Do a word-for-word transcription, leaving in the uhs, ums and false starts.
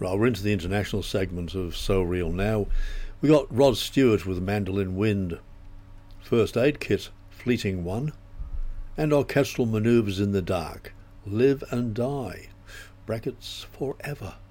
Well, we're into the international segment of So Real now. We got Rod Stewart with Mandolin Wind, First Aid Kit, Fleeting One, and Orchestral Manoeuvres in the Dark, Live and Die, brackets forever.